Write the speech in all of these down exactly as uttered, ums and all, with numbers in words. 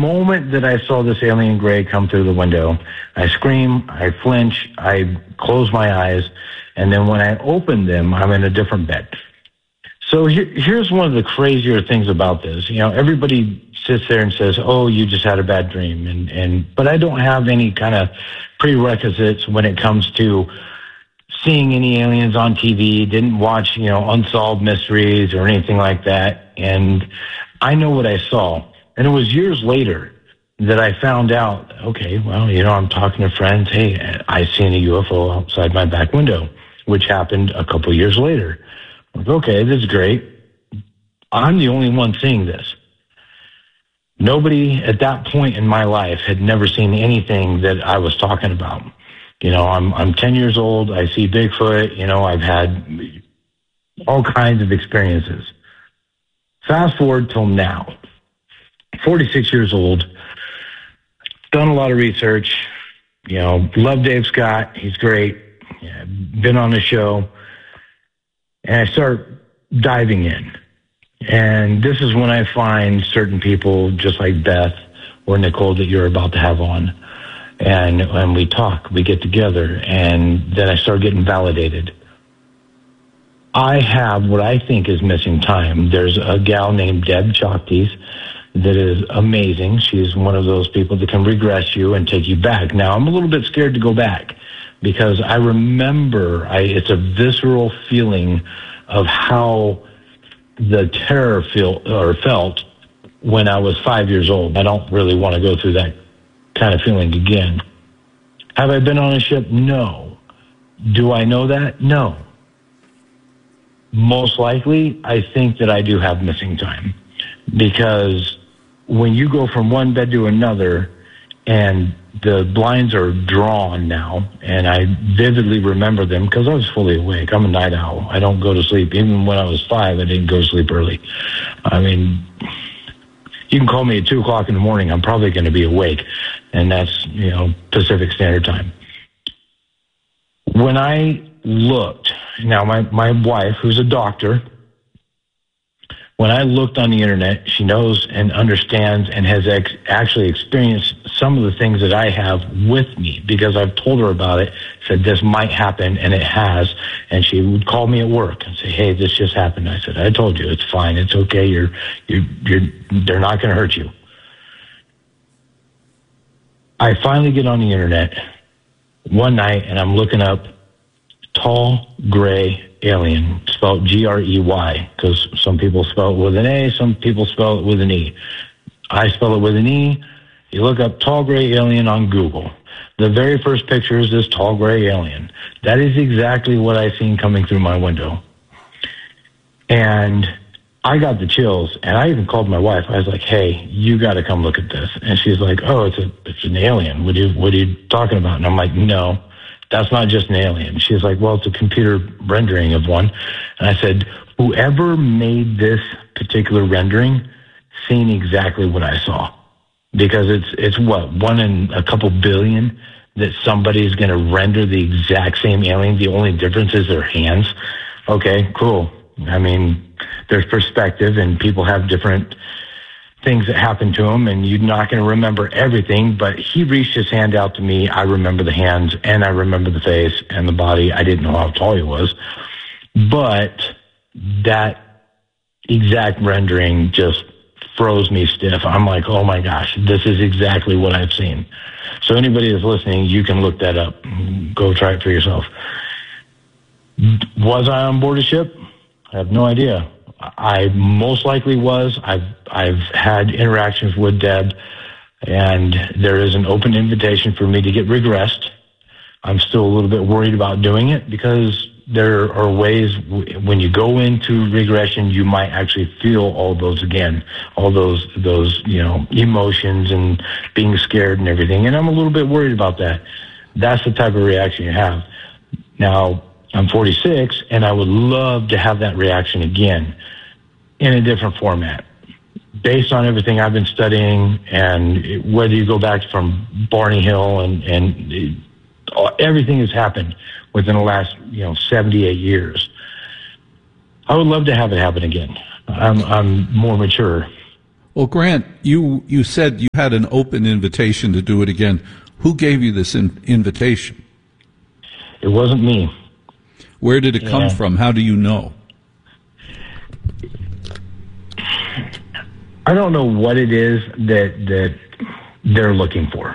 moment that I saw this alien gray come through the window, I scream, I flinch, I close my eyes, and then when I open them, I'm in a different bed. So here, here's one of the crazier things about this. You know, everybody sits there and says, oh, you just had a bad dream. And, and but I don't have any kind of prerequisites when it comes to seeing any aliens on T V, didn't watch, you know, Unsolved Mysteries or anything like that. And I know what I saw. And it was years later that I found out, okay, well, you know, I'm talking to friends. Hey, I seen a U F O outside my back window, which happened a couple years later. I'm like, okay, this is great. I'm the only one seeing this. Nobody at that point in my life had never seen anything that I was talking about. You know, I'm I'm ten years old. I see Bigfoot. You know, I've had all kinds of experiences. Fast forward till now, forty-six years old, done a lot of research. You know, love Dave Scott. He's great. Yeah, been on the show. And I start diving in. And this is when I find certain people just like Beth or Nicole that you're about to have on. And when we talk, we get together, and then I start getting validated. I have what I think is missing time. There's a gal named Deb Chaktis that is amazing. She's one of those people that can regress you and take you back. Now, I'm a little bit scared to go back because I remember I, it's a visceral feeling of how the terror feel or felt when I was five years old. I don't really want to go through that kind of feeling again. Have I been on a ship? No. Do I know that? No. Most likely, I think that I do have missing time, because when you go from one bed to another and the blinds are drawn now, and I vividly remember them because I was fully awake. I'm a night owl. I don't go to sleep. Even when I was five, I didn't go to sleep early. I mean, you can call me at two o'clock in the morning. I'm probably going to be awake, and that's, you know, Pacific Standard Time. When I looked, now my, my wife, who's a doctor, when I looked on the internet, she knows and understands and has ex- actually experienced some of the things that I have with me, because I've told her about it, said this might happen, and it has. And she would call me at work and say, hey, this just happened. I said, I told you, it's fine. It's okay. You're, you're, you're, they're not going to hurt you. I finally get on the internet one night and I'm looking up tall, gray alien, spelled G R E Y, because some people spell it with an A, some people spell it with an E. I spell it with an E. You look up tall, gray alien on Google. The very first picture is this tall, gray alien. That is exactly what I seen coming through my window. And I got the chills, and I even called my wife. I was like, hey, you got to come look at this. And she's like, oh, it's a, it's an alien. What are you, what are you talking about? And I'm like, no. That's not just an alien. She's like, well, it's a computer rendering of one. And I said, whoever made this particular rendering seen exactly what I saw. Because it's, it's what, one in a couple billion that somebody's going to render the exact same alien. The only difference is their hands. Okay, cool. I mean, there's perspective, and people have different things that happen to him, and you're not going to remember everything, but he reached his hand out to me. I remember the hands, and I remember the face and the body. I didn't know how tall he was, but that exact rendering just froze me stiff. I'm like, oh my gosh, this is exactly what I've seen. So anybody that's listening, you can look that up. Go try it for yourself. Was I on board a ship? I have no idea. I most likely was. I've I've had interactions with Deb, and there is an open invitation for me to get regressed. I'm still a little bit worried about doing it because there are ways w- when you go into regression, you might actually feel all those again, all those those you know emotions and being scared and everything. And I'm a little bit worried about that. That's the type of reaction you have. Now, I'm forty-six, and I would love to have that reaction again in a different format. Based on everything I've been studying, and whether you go back from Barney Hill and, and it, everything has happened within the last, you know, seventy-eight years. I would love to have it happen again. I'm, I'm more mature. Well, Grant, you, you said you had an open invitation to do it again. Who gave you this in, invitation? It wasn't me. Where did it come yeah. from? How do you know? I don't know what it is that that they're looking for.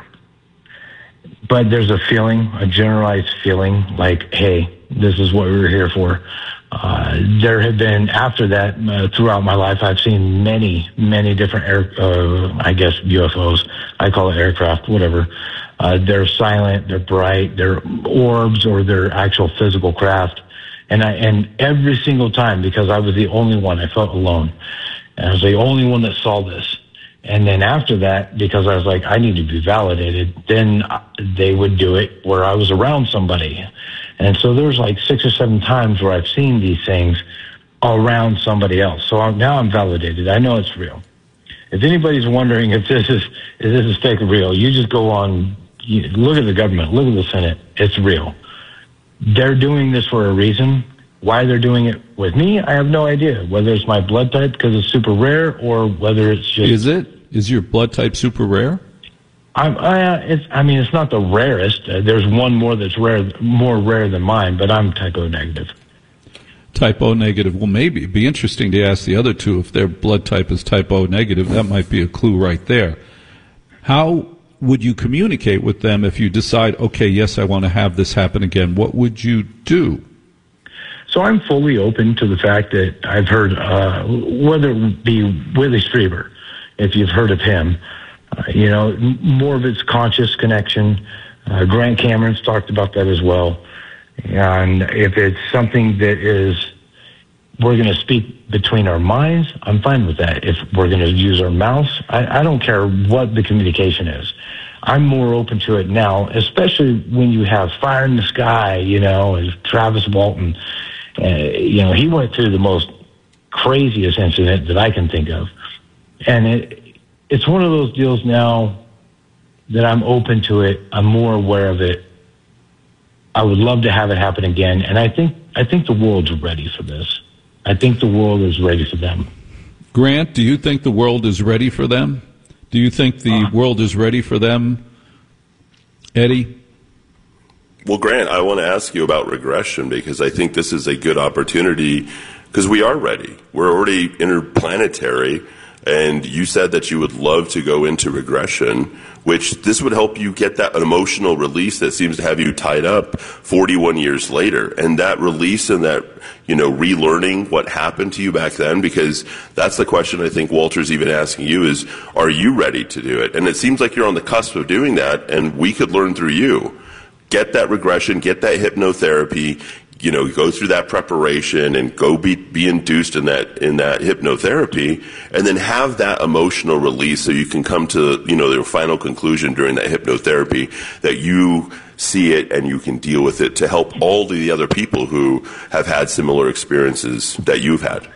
But there's a feeling, a generalized feeling like, hey, this is what we were here for. Uh, there have been, after that, uh, throughout my life, I've seen many, many different air, uh, I guess, U F Os. I call it aircraft, whatever. Uh, they're silent, they're bright, they're orbs, or they're actual physical craft. And I, and every single time, because I was the only one, I felt alone. And I was the only one that saw this. And then after that, because I was like, I need to be validated, then they would do it where I was around somebody. And so there's like six or seven times where I've seen these things around somebody else. So I'm, now I'm validated. I know it's real. If anybody's wondering if this is if this is fake or real, you just go on, you, look at the government, look at the Senate. It's real. They're doing this for a reason. Why they're doing it with me, I have no idea. Whether it's my blood type because it's super rare, or whether it's just... Is it? Is your blood type super rare? I'm, I, uh, it's, I mean, it's not the rarest. Uh, there's one more that's rare, more rare than mine, but I'm type O negative. Type O negative. Well, maybe. It'd be interesting to ask the other two if their blood type is type O negative. That might be a clue right there. How would you communicate with them if you decide, okay, yes, I want to have this happen again? What would you do? So I'm fully open to the fact that I've heard, uh, whether it be Willie Strieber, if you've heard of him, uh, you know, m- more of its conscious connection. Uh, Grant Cameron's talked about that as well. And if it's something that is, we're going to speak between our minds, I'm fine with that. If we're going to use our mouths, I, I don't care what the communication is. I'm more open to it now, especially when you have Fire in the Sky, you know, as Travis Walton. Uh, you know, he went through the most craziest incident that I can think of. And it, it's one of those deals now that I'm open to it. I'm more aware of it. I would love to have it happen again. And I think, I think the world's ready for this. I think the world is ready for them. Grant, do you think the world is ready for them? Do you think the uh, world is ready for them? Eddie? Well, Grant, I want to ask you about regression because I think this is a good opportunity because we are ready. We're already interplanetary, and you said that you would love to go into regression, which this would help you get that emotional release that seems to have you tied up forty-one years later. And that release and that, you know, relearning what happened to you back then, because that's the question I think Walter's even asking you is, are you ready to do it? And it seems like you're on the cusp of doing that, and we could learn through you. Get that regression, get that hypnotherapy, you know, go through that preparation and go be, be induced in that, in that hypnotherapy, and then have that emotional release so you can come to, you know, your final conclusion during that hypnotherapy that you see it and you can deal with it to help all the other people who have had similar experiences that you've had.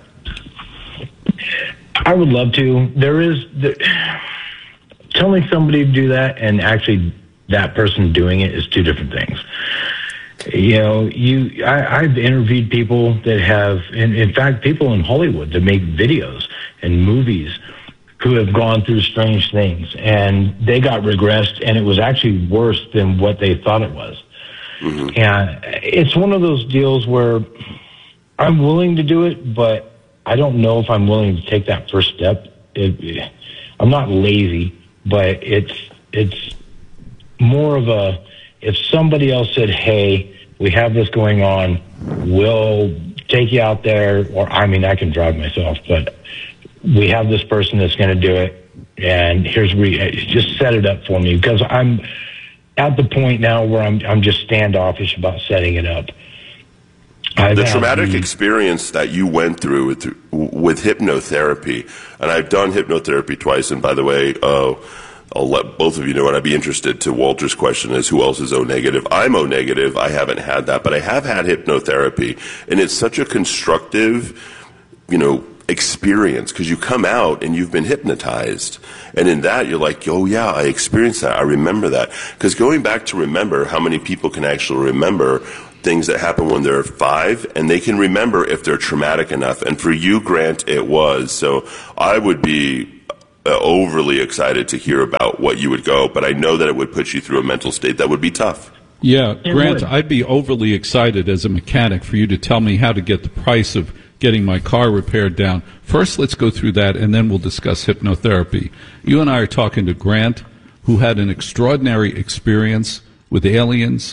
I would love to. There is, the, telling somebody to do that and actually that person doing it is two different things. You know, you, I, I've interviewed people that have, in, in fact, people in Hollywood that make videos and movies who have gone through strange things, and they got regressed, and it was actually worse than what they thought it was. Mm-hmm. And it's one of those deals where I'm willing to do it, but I don't know if I'm willing to take that first step. It, I'm not lazy, but it's it's more of a, if somebody else said, hey, we have this going on, we'll take you out there, or I mean, I can drive myself, but we have this person that's going to do it, and here's where you, just set it up for me, because I'm at the point now where I'm I'm just standoffish about setting it up. I've the traumatic the, experience that you went through with, with hypnotherapy, and I've done hypnotherapy twice, and by the way, uh, I'll let both of you know, and I'd be interested to Walter's question is who else is O negative. I'm O negative. I haven't had that, but I have had hypnotherapy, and it's such a constructive, you know, experience because you come out and you've been hypnotized, and in that you're like, oh yeah, I experienced that. I remember that. Because going back to remember, how many people can actually remember things that happen when they're five, and they can remember if they're traumatic enough. And for you, Grant, it was. So I would be uh, overly excited to hear about what you would go, but I know that it would put you through a mental state that would be tough. Yeah, Grant, I'd be overly excited as a mechanic for you to tell me how to get the price of getting my car repaired down. First, let's go through that, and then we'll discuss hypnotherapy. You and I are talking to Grant, who had an extraordinary experience with aliens,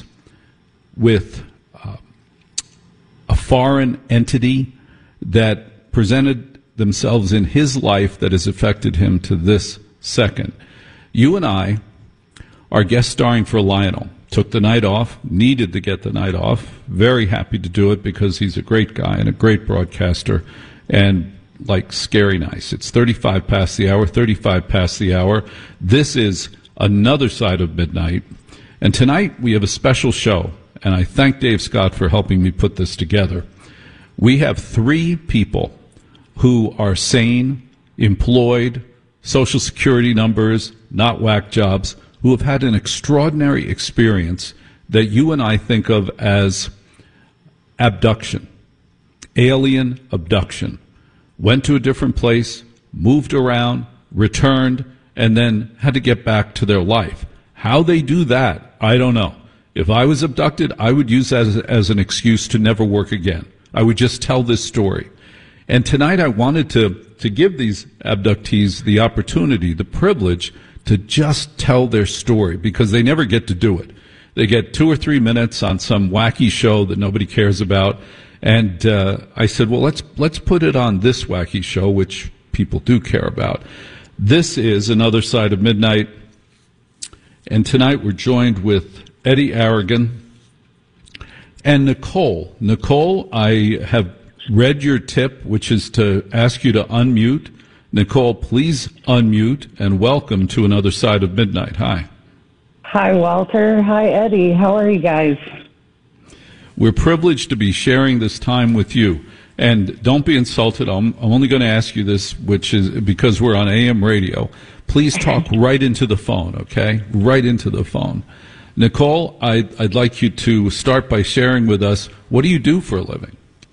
with uh, a foreign entity that presented themselves in his life that has affected him to this second. You and I are guest starring for Lionel. Took the night off, needed to get the night off. Very happy to do it because he's a great guy and a great broadcaster and like scary nice. It's thirty-five past the hour, thirty-five past the hour. This is another side of midnight. And tonight we have a special show, and I thank Dave Scott for helping me put this together. We have three people who are sane, employed, Social Security numbers, not whack jobs, who have had an extraordinary experience that you and I think of as abduction, alien abduction. Went to a different place, moved around, returned, and then had to get back to their life. How they do that, I don't know. If I was abducted, I would use that as, as an excuse to never work again. I would just tell this story. And tonight I wanted to, to give these abductees the opportunity, the privilege, to just tell their story, because they never get to do it. They get two or three minutes on some wacky show that nobody cares about. And uh, I said, well, let's let's put it on this wacky show, which people do care about. This is Another Side of Midnight. And tonight we're joined with Eddie Aragon and Nicole. Nicole, I have read your tip, which is to ask you to unmute. Nicole, please unmute and welcome to Another Side of Midnight. Hi. Hi, Walter. Hi, Eddie. How are you guys? We're privileged to be sharing this time with you. And don't be insulted. I'm, I'm only going to ask you this, which is because we're on A M radio. Please talk right into the phone, okay? Right into the phone. Nicole, I'd, I'd like you to start by sharing with us, what do you do for a living?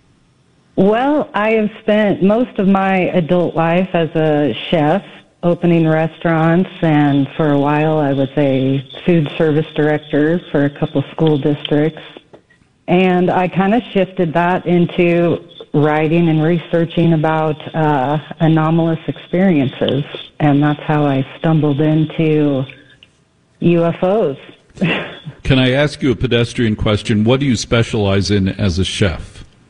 Well, I have spent most of my adult life as a chef, opening restaurants, and for a while I was a food service director for a couple school districts. And I kind of shifted that into writing and researching about uh, anomalous experiences, and that's how I stumbled into U F Os. Can I ask you a pedestrian question? What do you specialize in as a chef?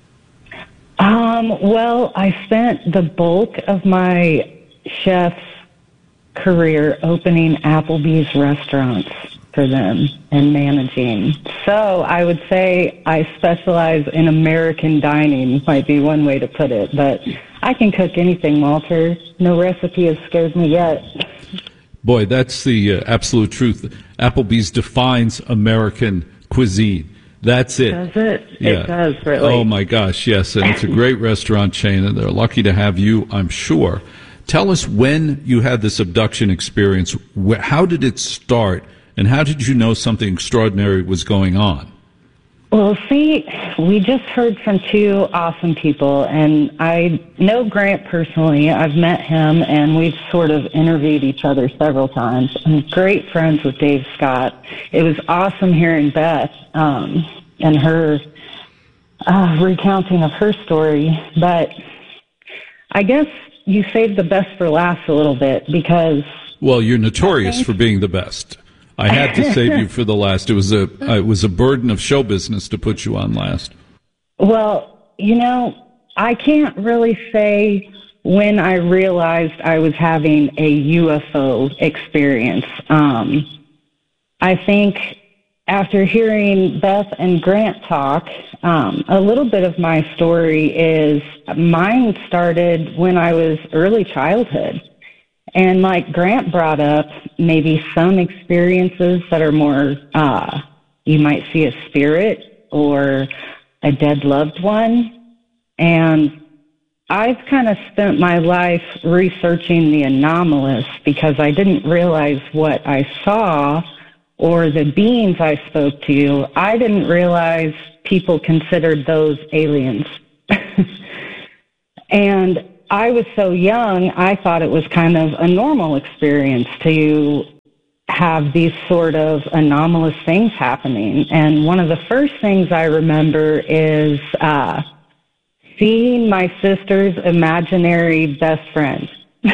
Um, well, I spent the bulk of my chef's career opening Applebee's restaurants for them and managing. So I would say I specialize in American dining, might be one way to put it. But I can cook anything, Walter. No recipe has scared me yet. Boy, that's the uh, absolute truth. Applebee's defines American cuisine. That's it. Does it? Yeah. It does, really. Oh, my gosh, yes. And it's a great restaurant chain, and they're lucky to have you, I'm sure. Tell us when you had this abduction experience. How did it start, and how did you know something extraordinary was going on? Well, see, we just heard from two awesome people, and I know Grant personally. I've met him, and we've sort of interviewed each other several times. I'm great friends with Dave Scott. It was awesome hearing Beth um, and her uh, recounting of her story, but I guess you saved the best for last a little bit because... Well, you're notorious for being the best. I had to save you for the last. It was a it was a burden of show business to put you on last. Well, you know, I can't really say when I realized I was having a U F O experience. Um, I think after hearing Beth and Grant talk, um, a little bit of my story is mine started when I was early childhood. And like Grant brought up, maybe some experiences that are more, uh, you might see a spirit or a dead loved one. And I've kind of spent my life researching the anomalous because I didn't realize what I saw or the beings I spoke to. I didn't realize people considered those aliens. And I was so young, I thought it was kind of a normal experience to have these sort of anomalous things happening. And one of the first things I remember is uh, seeing my sister's imaginary best friend,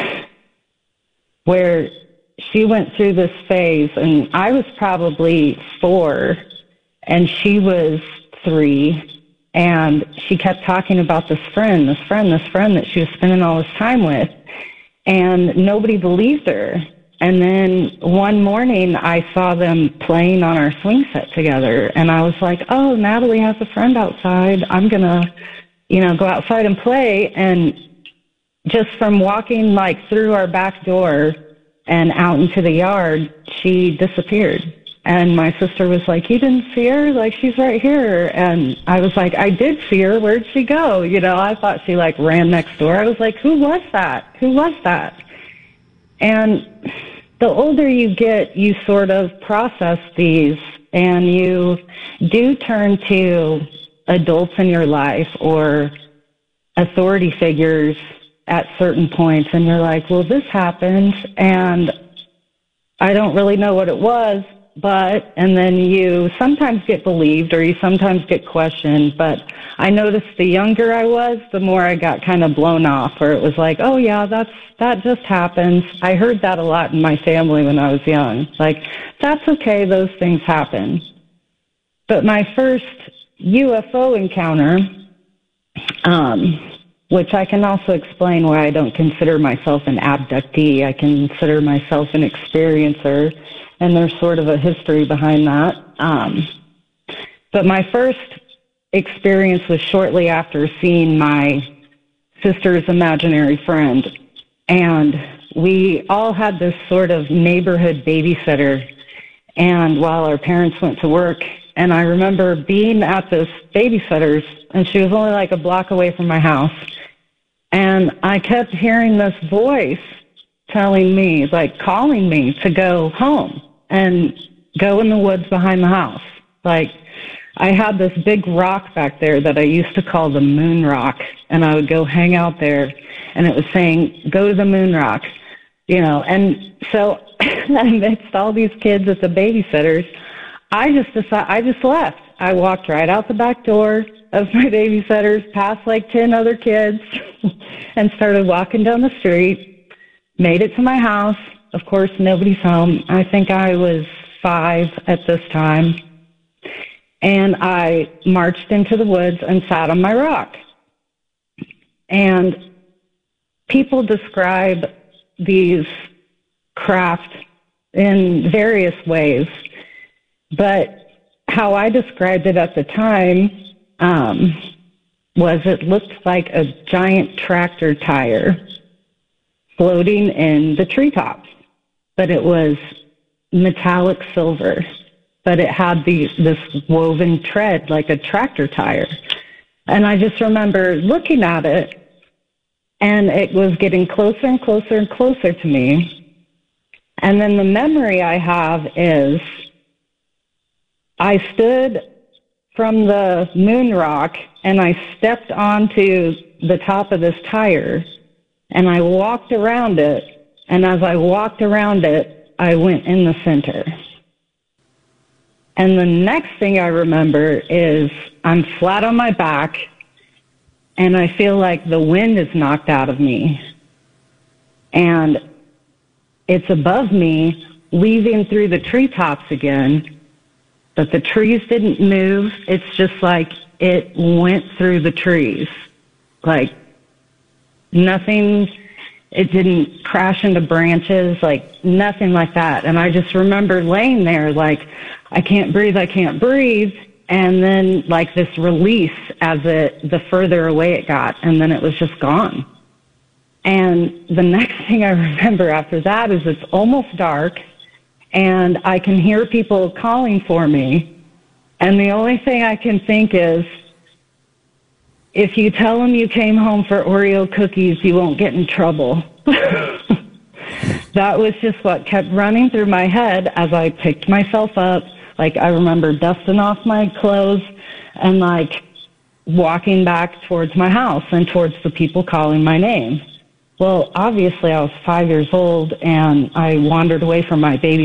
where she went through this phase, and I was probably four, and she was three, and she kept talking about this friend, this friend, this friend that she was spending all this time with, and nobody believed her. And then one morning, I saw them playing on our swing set together, and I was like, oh, Natalie has a friend outside. I'm going to, you know, go outside and play. And just from walking, like, through our back door and out into the yard, she disappeared. And my sister was like, you didn't see her? Like, she's right here. And I was like, I did see her. Where'd she go? You know, I thought she, like, ran next door. I was like, who was that? Who was that? And the older you get, you sort of process these, and you do turn to adults in your life or authority figures at certain points, and you're like, well, this happened, and I don't really know what it was, but, and then you sometimes get believed or you sometimes get questioned, but I noticed the younger I was, the more I got kind of blown off, where it was like, oh yeah, that's, that just happens. I heard that a lot in my family when I was young. Like, that's okay, those things happen. But my first U F O encounter, um, which I can also explain why I don't consider myself an abductee. I consider myself an experiencer, and there's sort of a history behind that. Um, but my first experience was shortly after seeing my sister's imaginary friend. And we all had this sort of neighborhood babysitter, and while our parents went to work, and I remember being at this babysitter's, and she was only like a block away from my house, and I kept hearing this voice telling me, like calling me to go home and go in the woods behind the house. Like, I had this big rock back there that I used to call the moon rock, and I would go hang out there, and it was saying, go to the moon rock, you know. And so amidst all these kids at the babysitters, I just decided, I just left. I walked right out the back door of my babysitters, past like ten other kids, and started walking down the street, made it to my house. Of course, nobody's home. I think I was five at this time. And I marched into the woods and sat on my rock. And people describe these craft in various ways, but how I described it at the time um, was it looked like a giant tractor tire floating in the treetops, but it was metallic silver, but it had the, this woven tread like a tractor tire. And I just remember looking at it, and it was getting closer and closer and closer to me. And then the memory I have is I stood from the moon rock, and I stepped onto the top of this tire, and I walked around it, and as I walked around it, I went in the center. And the next thing I remember is I'm flat on my back, and I feel like the wind is knocked out of me. And it's above me, weaving through the treetops again, but the trees didn't move. It's just like it went through the trees. Like nothing, it didn't crash into branches, like nothing like that. And I just remember laying there like, I can't breathe, I can't breathe. And then like this release as it, the further away it got, and then it was just gone. And the next thing I remember after that is it's almost dark, and I can hear people calling for me. And the only thing I can think is, if you tell them you came home for Oreo cookies, you won't get in trouble. That was just what kept running through my head as I picked myself up. Like, I remember dusting off my clothes and, like, walking back towards my house and towards the people calling my name. Well, obviously I was five years old and I wandered away from my baby